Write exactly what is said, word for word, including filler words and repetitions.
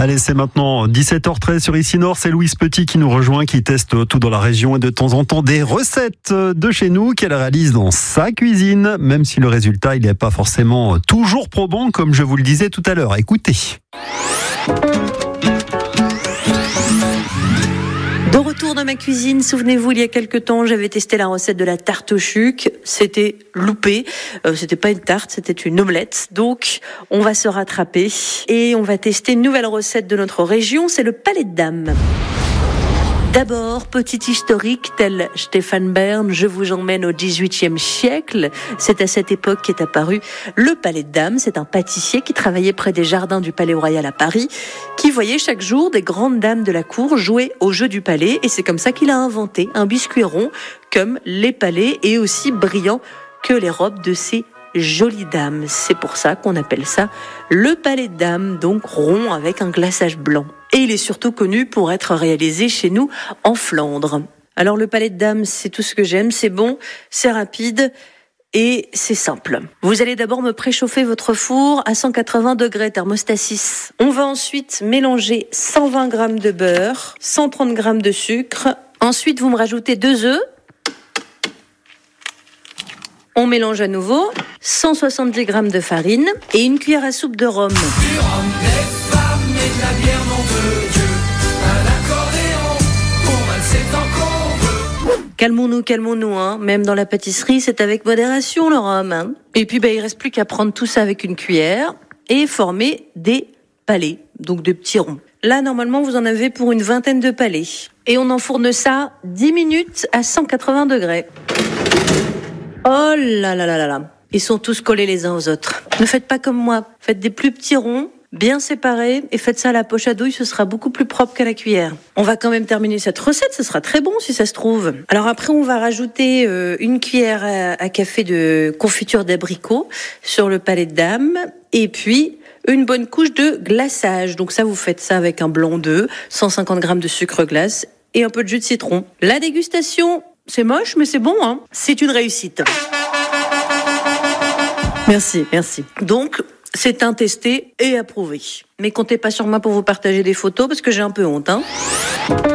Allez, c'est maintenant dix-sept heures treize sur Ici Nord. C'est Louise Petit qui nous rejoint, qui teste tout dans la région et de temps en temps des recettes de chez nous qu'elle réalise dans sa cuisine, même si le résultat il n'est pas forcément toujours probant, comme je vous le disais tout à l'heure. Écoutez. De retour dans ma cuisine, souvenez-vous, il y a quelques temps, j'avais testé la recette de la tarte au chuc. C'était loupé. Euh, c'était pas une tarte, c'était une omelette. Donc, on va se rattraper et on va tester une nouvelle recette de notre région. C'est le palais de dames. D'abord, petit historique, tel Stéphane Bern, je vous emmène au dix-huitième siècle. C'est à cette époque qu'est apparu le palais de dames. C'est un pâtissier qui travaillait près des jardins du Palais Royal à Paris, qui voyait chaque jour des grandes dames de la cour jouer au jeu du palais. Et c'est comme ça qu'il a inventé un biscuit rond, comme les palais, et aussi brillant que les robes de ces jolies dames. C'est pour ça qu'on appelle ça le palais de dames, donc rond avec un glaçage blanc. Et il est surtout connu pour être réalisé chez nous en Flandre. Alors le palais de dames, c'est tout ce que j'aime, c'est bon, c'est rapide et c'est simple. Vous allez d'abord me préchauffer votre four à cent quatre-vingts degrés, thermostat six. On va ensuite mélanger cent vingt grammes de beurre, cent trente grammes de sucre. Ensuite, vous me rajoutez deux œufs. On mélange à nouveau, cent soixante-dix grammes de farine et une cuillère à soupe de rhum. Du rhum, des femmes et de la bière, nom de Dieu. Un accordéon pour valser tant qu'on veut. Calmons-nous, calmons-nous, hein. Même dans la pâtisserie, c'est avec modération le rhum. Hein. Et puis, bah, il reste plus qu'à prendre tout ça avec une cuillère et former des palets, donc de petits ronds. Là, normalement, vous en avez pour une vingtaine de palets. Et on enfourne ça dix minutes à cent quatre-vingts degrés. Oh là là là là là. Ils sont tous collés les uns aux autres. Ne faites pas comme moi. Faites des plus petits ronds, bien séparés, et faites ça à la poche à douille, ce sera beaucoup plus propre qu'à la cuillère. On va quand même terminer cette recette, ce sera très bon si ça se trouve. Alors après, on va rajouter euh, une cuillère à, à café de confiture d'abricot sur le palais de dames, et puis une bonne couche de glaçage. Donc ça, vous faites ça avec un blanc d'œuf, cent cinquante grammes de sucre glace et un peu de jus de citron. La dégustation, c'est moche, mais c'est bon, hein. C'est une réussite. Merci, merci. Donc, c'est un testé et approuvé. Mais comptez pas sur moi pour vous partager des photos, parce que j'ai un peu honte, hein.